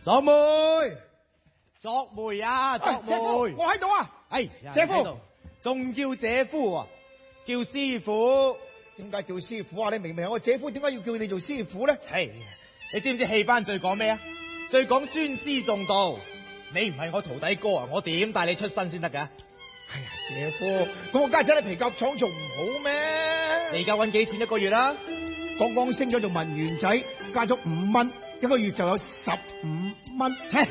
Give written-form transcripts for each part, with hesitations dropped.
作梅，作梅啊，作梅， 姐夫，我喺度啊！ 哎， 姐夫， 仲叫姐夫啊？叫師傅。 點解叫師傅啊？你明明係我姐夫，點解要叫你做師傅咧？ 係，你知唔知戲班最講咩啊？最講尊師重道。你唔係我徒弟哥啊，我點帶你出身先得㗎？ 哎呀，姐夫，咁我家陣喺皮革廠做唔好咩？ 你而家搵幾錢一個月啦？ 剛剛升咗做文員仔，加咗5蚊，一個月就有15蚊。 切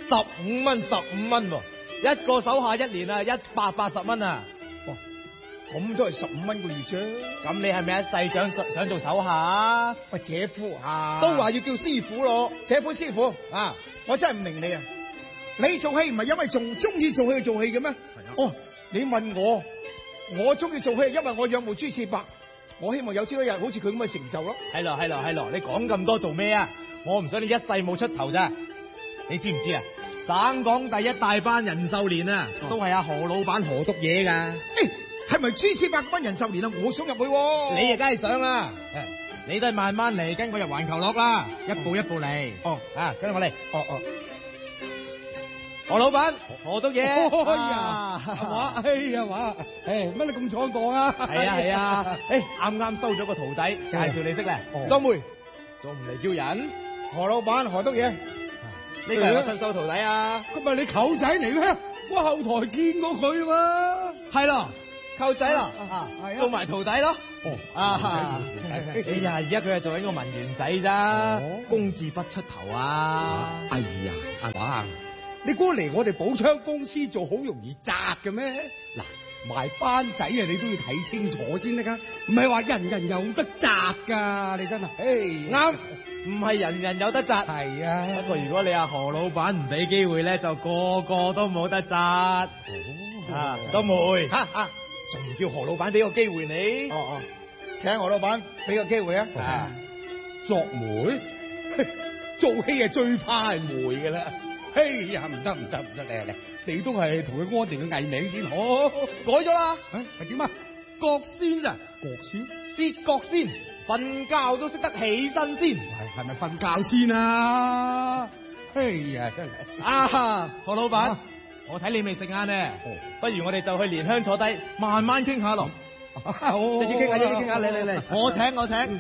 ，15蚊15蚊喎，一個手下一年啊180蚊啊！ 咁都係15蚊個月啫。 咁你係咪一世想做手下啊？ 喂，姐夫啊， 都話要叫師傅咯。 姐夫師傅啊，我真係唔明你啊！你做戲唔係因為仲中意做戲做戲嘅咩？哦，你問我，我中意做戲，因為我仰慕朱次伯，我希望有朝一日好似佢咁嘅成就咯。 係咯，你講咁多做咩啊？我唔想你一世冇出頭咋。你知唔知啊？省港第一大班人壽年啊，都係阿何老闆何督嘢噶。 係咪朱次伯嗰班人壽年啊？我想入去喎。 你啊，梗係想啦。你都係慢慢嚟，跟我入環球樂啦，一步一步嚟。 哦， 啊，跟我嚟。 哦。 何老闆，何督嘢。 哎呀，話，乜你咁錯講啊？ 係啊。啱啱收咗個徒弟，介紹你識咧。周梅，仲唔嚟叫人？ 何老闆，何督嘢。 呢個係我新收徒弟啊。 咁咪你舅仔嚟咩？我後台見過佢嘛。 係咯。舅仔啦，做埋徒弟咯。哎呀，而家佢係做緊個文員仔咋，工字不出頭啊。 哎呀，阿華，你估嚟我哋寶昌公司做好容易摘嘅咩？嗱，賣班仔啊，你都要睇清楚先得噶，唔係話人人有得摘噶，你真係。 啱，唔係人人有得摘。 係啊， 不過如果你阿何老闆唔俾機會咧，就個個都冇得摘。周梅。仲唔叫何老闆俾個機會你？ 請何老闆俾個機會啊！作媒，做戲係最怕係媒㗎啦。哎呀，唔得，嚟，你都係同佢安定個藝名先好。 改咗啦， 係點啊？ 國師咋？ 國師， 薛國先，瞓覺都識得起身先。 係咪瞓覺先啊？哎呀，真係何老闆。我睇你未食晏咧，不如我哋就去蓮香坐低，慢慢傾下咯。 好， 一啲傾下，嚟，我請。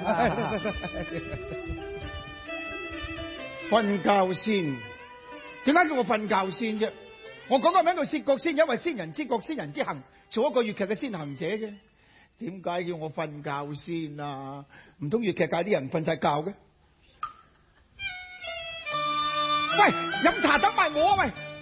瞓覺先，點解叫我瞓覺先啫？我講個名叫薛國先，因為先人之國，先人之行，做一個粵劇嘅先行者啫。點解叫我瞓覺先啊？唔通粵劇界啲人瞓晒覺嘅？喂，飲茶等埋我啊！喂。